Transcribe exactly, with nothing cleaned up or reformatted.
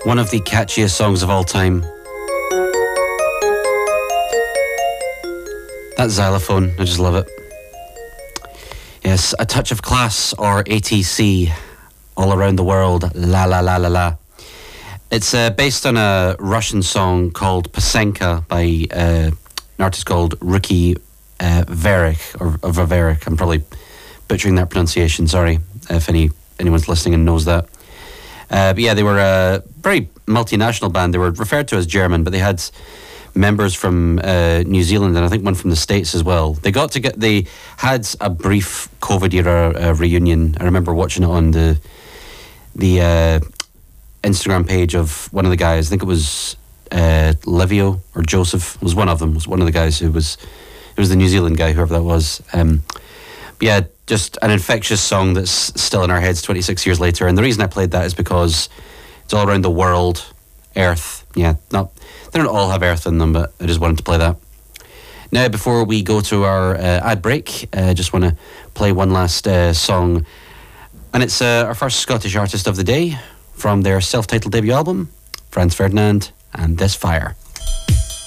One of the catchiest songs of all time. That xylophone, I just love it. Yes, A Touch of Class, or A T C, All Around the World, La La La La La. It's uh, based on a Russian song called Pasenka by uh, an artist called Ruki uh, Verich, or, or Vaverich. I'm probably butchering that pronunciation, sorry, if any anyone's listening and knows that. Uh, but yeah, they were a very multinational band. They were referred to as German, but they had members from uh, New Zealand and I think one from the States as well. They got to get. They had a brief COVID era uh, reunion. I remember watching it on the the uh, Instagram page of one of the guys. I think it was uh, Livio or Joseph. It was one of them. It was one of the guys who was. It was the New Zealand guy, whoever that was. Um, but yeah, just an infectious song that's still in our heads twenty-six years later. And the reason I played that is because it's all around the world, Earth. Yeah, not they don't all have Earth in them, but I just wanted to play that. Now, before we go to our uh, ad break, I uh, just want to play one last uh, song. And it's uh, our first Scottish artist of the day from their self-titled debut album, Franz Ferdinand and This Fire.